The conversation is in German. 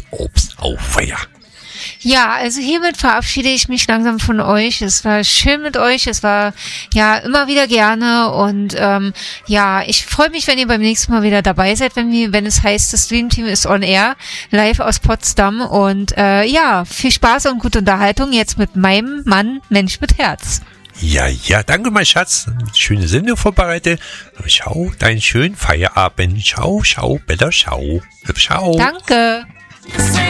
Obst auf Feier. Ja, also hiermit verabschiede ich mich langsam von euch. Es war schön mit euch. Es war ja immer wieder gerne und ja, ich freue mich, wenn ihr beim nächsten Mal wieder dabei seid, wenn es heißt, das Dream Team ist on air, live aus Potsdam und ja, viel Spaß und gute Unterhaltung jetzt mit meinem Mann Mensch mit Herz. Ja, danke, mein Schatz. Schöne Sendung vorbereitet. Schau, deinen schönen Feierabend. Schau, Bella, schau. Schau. Danke.